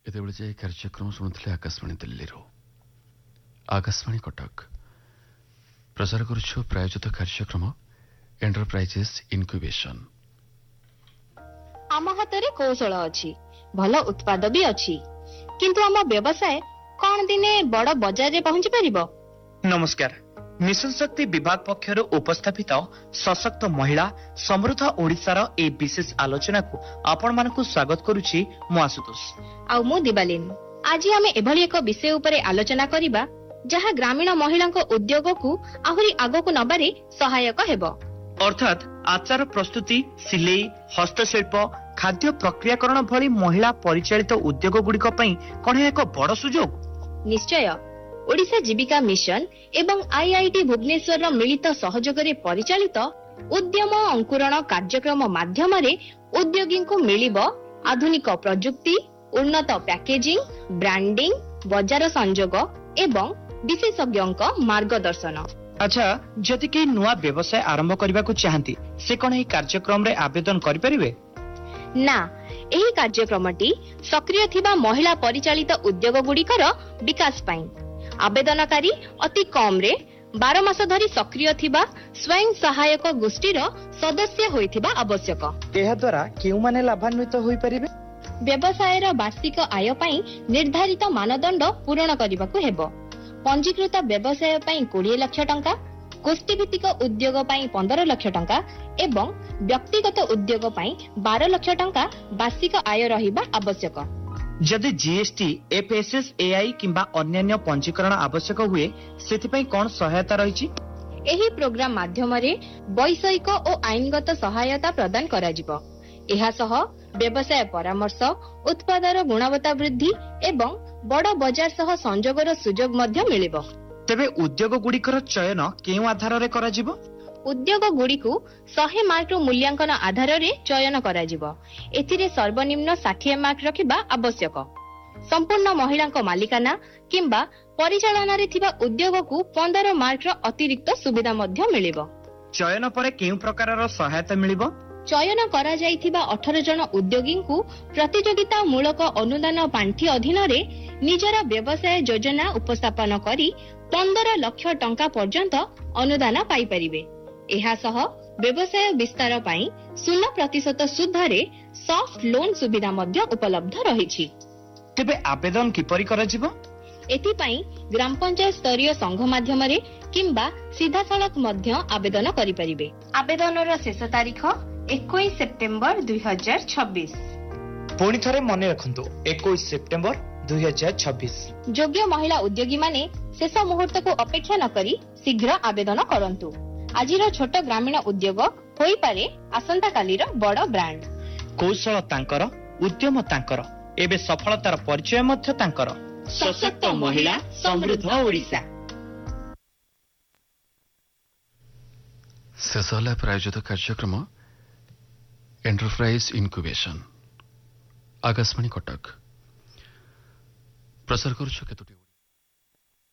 କେତେବେଳେ ଯେ କାର୍ଯ୍ୟକ୍ରମ ଶୁଣୁଥିଲେ ଆକାଶବାଣୀ ଦିଲ୍ଲୀରୁ। ଆକାଶବାଣୀ କଟକ ପ୍ରଚାର କରୁଛୁ ପ୍ରାୟୋଜିତ କାର୍ଯ୍ୟକ୍ରମ ଏଣ୍ଟରପ୍ରାଇଜେସ୍ ଇନକ୍ୟୁବେସନ। ଆମ ହାତରେ କୌଶଳ ଅଛି, ଭଲ ଉତ୍ପାଦ ବି ଅଛି, କିନ୍ତୁ ଆମ ବ୍ୟବସାୟ କଣ ଦିନେ ବଡ ବଜାରରେ ପହଞ୍ଚି ପାରିବ? ନମସ୍କାର। ମିଶନ ଶକ୍ତି ବିଭାଗ ପକ୍ଷରୁ ଉପସ୍ଥାପିତ ସଶକ୍ତ ମହିଳା ସମୃଦ୍ଧ ଓଡ଼ିଶାର ଏହି ବିଶେଷ ଆଲୋଚନାକୁ ଆପଣମାନଙ୍କୁ ସ୍ୱାଗତ କରୁଛି ମୁଁ ଆଶୁତୋଷ ଆଉ ମୁଁ ଦିବାଲିନ। ଆଜି ଆମେ ଏଭଳି ଏକ ବିଷୟ ଉପରେ ଆଲୋଚନା କରିବା ଯାହା ଗ୍ରାମୀଣ ମହିଳାଙ୍କ ଉଦ୍ୟୋଗକୁ ଆହୁରି ଆଗକୁ ନବାରେ ସହାୟକ ହେବ, ଅର୍ଥାତ୍ ଆଚାର ପ୍ରସ୍ତୁତି, ସିଲେଇ, ହସ୍ତଶିଳ୍ପ, ଖାଦ୍ୟ ପ୍ରକ୍ରିୟାକରଣ ଭଳି ମହିଳା ପରିଚାଳିତ ଉଦ୍ୟୋଗ ଗୁଡ଼ିକ ପାଇଁ କଣ ଏହା ଏକ ବଡ଼ ସୁଯୋଗ? ନିଶ୍ଚୟ। ଓଡ଼ିଶା ଜୀବିକା ମିଶନ ଏବଂ ଆଇଆଇଟି ଭୁବନେଶ୍ୱରର ମିଳିତ ସହଯୋଗରେ ପରିଚାଳିତ ଉଦ୍ୟମ ଅଙ୍କୁରଣ କାର୍ଯ୍ୟକ୍ରମ ମାଧ୍ୟମରେ ଉଦ୍ୟୋଗୀଙ୍କୁ ମିଳିବ ଆଧୁନିକ ପ୍ରଯୁକ୍ତି, ଉନ୍ନତ ପ୍ୟାକେଜିଂ, ବ୍ରାଣ୍ଡିଂ, ବଜାର ସଂଯୋଗ ଏବଂ ବିଶେଷଜ୍ଞଙ୍କ ମାର୍ଗଦର୍ଶନ। ଆଚ୍ଛା, ଯଦି କେହି ନୂଆ ବ୍ୟବସାୟ ଆରମ୍ଭ କରିବାକୁ ଚାହାନ୍ତି ସେ କଣ ଏହି କାର୍ଯ୍ୟକ୍ରମରେ ଆବେଦନ କରିପାରିବେ? ନା, ଏହି କାର୍ଯ୍ୟକ୍ରମଟି ସକ୍ରିୟ ଥିବା ମହିଳା ପରିଚାଳିତ ଉଦ୍ୟୋଗ ଗୁଡ଼ିକର ବିକାଶ ପାଇଁ। ଆବେଦନକାରୀ ଅତି କମରେ 12 ମାସ ଧରି ସକ୍ରିୟ ଥିବା ସ୍ୱୟଂ ସହାୟକ ଗୋଷ୍ଠୀର ସଦସ୍ୟ ହୋଇଥିବା ଆବଶ୍ୟକ। ଏହା ଦ୍ୱାରା କେଉଁମାନେ ଲାଭାନ୍ୱିତ ହୋଇପାରିବେ? ବ୍ୟବସାୟର ବାର୍ଷିକ ଆୟ ପାଇଁ ନିର୍ଦ୍ଧାରିତ ମାନଦଣ୍ଡ ପୂରଣ କରିବାକୁ ହେବ। ପଞ୍ଜୀକୃତ ବ୍ୟବସାୟ ପାଇଁ 20 ଲକ୍ଷ ଟଙ୍କା, ଗୋଷ୍ଠୀଭିତ୍ତିକ ଉଦ୍ୟୋଗ ପାଇଁ 15 ଲକ୍ଷ ଟଙ୍କା ଏବଂ ବ୍ୟକ୍ତିଗତ ଉଦ୍ୟୋଗ ପାଇଁ 12 ଲକ୍ଷ ଟଙ୍କା ବାର୍ଷିକ ଆୟ ରହିବା ଆବଶ୍ୟକ। ଯଦି ଜିଏସଟି, ଏଫଏସଏସଏଆଇ କିମ୍ବା ଅନ୍ୟାନ୍ୟ ପଞ୍ଜୀକରଣ ଆବଶ୍ୟକ ହୁଏ ସେଥିପାଇଁ କଣ ସହାୟତା ରହିଛି? ଏହି ପ୍ରୋଗ୍ରାମ ମାଧ୍ୟମରେ ବୈଷୟିକ ଓ ଆଇନଗତ ସହାୟତା ପ୍ରଦାନ କରାଯିବ। ଏହା ସହ ବ୍ୟବସାୟ ପରାମର୍ଶ, ଉତ୍ପାଦର ଗୁଣବତ୍ତା ବୃଦ୍ଧି ଏବଂ ବଡ଼ ବଜାର ସହ ସଂଯୋଗର ସୁଯୋଗ ମଧ୍ୟ ମିଳିବ। ତେବେ ଉଦ୍ୟୋଗ ଗୁଡ଼ିକର ଚୟନ କେଉଁ ଆଧାରରେ କରାଯିବ? ଉଦ୍ୟୋଗ ଗୁଡ଼ିକୁ 100 ମାର୍କର ମୂଲ୍ୟାଙ୍କନ ଆଧାରରେ ଚୟନ କରାଯିବ। ଏଥିରେ ସର୍ବନିମ୍ନ 60 ମାର୍କ ରଖିବା ଆବଶ୍ୟକ। ସମ୍ପୂର୍ଣ୍ଣ ମହିଳାଙ୍କ ମାଲିକାନା କିମ୍ବା ପରିଚାଳନାରେ ଥିବା ଉଦ୍ୟୋଗକୁ 15 ମାର୍କର ଅତିରିକ୍ତ ସୁବିଧା ମଧ୍ୟ ମିଳିବ। ଚୟନ ପରେ କେଉଁ ପ୍ରକାରର ସହାୟତା ମିଳିବ? ଚୟନ କରାଯାଇଥିବା 18 ଜଣ ଉଦ୍ୟୋଗୀଙ୍କୁ ପ୍ରତିଯୋଗିତା ମୂଳକ ଅନୁଦାନ ପାଣ୍ଠି ଅଧୀନରେ ନିଜର ବ୍ୟବସାୟ ଯୋଜନା ଉପସ୍ଥାପନ କରି 15 ଲକ୍ଷ ଟଙ୍କା ପର୍ଯ୍ୟନ୍ତ ଅନୁଦାନ ପାଇପାରିବେ। ଏହା ସହ ବ୍ୟବସାୟ ବିସ୍ତାର ପାଇଁ 0% ସୁଧରେ ସଫ୍ଟ ଲୋନ୍ ସୁବିଧା ମଧ୍ୟ ଉପଲବ୍ଧ ରହିଛି। ତେବେ ଆବେଦନ କିପରି କରାଯିବ? ଏଥିପାଇଁ ଗ୍ରାମ ପଞ୍ଚାୟତ ସ୍ତରୀୟ ସଂଘ ମାଧ୍ୟମରେ କିମ୍ବା ସିଧାସଳଖ ମଧ୍ୟ ଆବେଦନ କରିପାରିବେ। ଆବେଦନର ଶେଷ ତାରିଖ 21 ସେପ୍ଟେମ୍ବର 2026। ପୁଣି ଥରେ ମନେ ରଖନ୍ତୁ, 21 ସେପ୍ଟେମ୍ବର 2026। ଯୋଗ୍ୟ ମହିଳା ଉଦ୍ୟୋଗୀମାନେ ଶେଷ ମୁହୂର୍ତ୍ତକୁ ଅପେକ୍ଷା ନ କରି ଶୀଘ୍ର ଆବେଦନ କରନ୍ତୁ। ଆଜିର ଛୋଟ ଗ୍ରାମୀଣ ଉଦ୍ୟୋଗ ହୋଇପାରେ ଆସନ୍ତାକାଲିର ବଡ଼ ବ୍ରାଣ୍ଡ। କୌଶଳ ତାଙ୍କର, ଉଦ୍ୟମ ତାଙ୍କର, ଏବେ ସଫଳତାର ପରିଚୟ ମଧ୍ୟ ତାଙ୍କର। ସଶକ୍ତ ମହିଳା, ସମୃଦ୍ଧ ଓଡ଼ିଶା। ଶେଷ ହେଲା ପ୍ରାୟୋଜିତ କାର୍ଯ୍ୟକ୍ରମ ଏଣ୍ଟରପ୍ରାଇଜ୍ ଇନକ୍ୟୁବେସନ। ଆକାଶବାଣୀ କଟକ ପ୍ରଚାର କରୁଛୁ କେତୋଟି